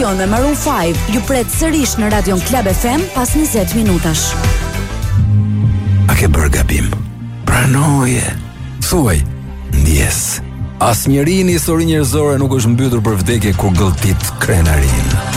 emision me Maroon 5 ju pret sërish në Radion Club FM pas 20 minutash. A ke bërë gabim? Pranoje. Thuaj, ndjes. Asnjëri në historinë njerëzore nuk është mbytur për vdekje kur gëlltit krenarin.